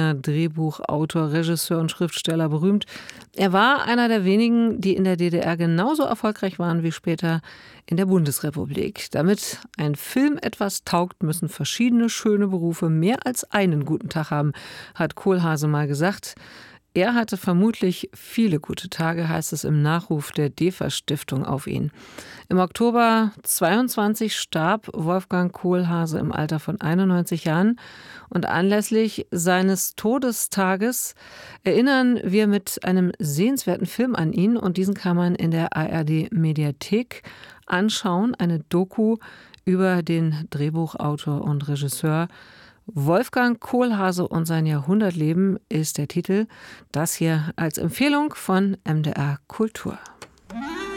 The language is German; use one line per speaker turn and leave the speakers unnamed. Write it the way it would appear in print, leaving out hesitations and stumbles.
Berliner Drehbuchautor, Regisseur und Schriftsteller berühmt. Er war einer der wenigen, die in der DDR genauso erfolgreich waren wie später in der Bundesrepublik. Damit ein Film etwas taugt, müssen verschiedene schöne Berufe mehr als einen guten Tag haben, hat Kohlhase mal gesagt. Er hatte vermutlich viele gute Tage, heißt es im Nachruf der DEFA-Stiftung auf ihn. Im Oktober 22 starb Wolfgang Kohlhase im Alter von 91 Jahren. Und anlässlich seines Todestages erinnern wir mit einem sehenswerten Film an ihn. Und diesen kann man in der ARD-Mediathek anschauen. Eine Doku über den Drehbuchautor und Regisseur Wolfgang Kohlhase und sein Jahrhundertleben ist der Titel. Das hier als Empfehlung von MDR Kultur.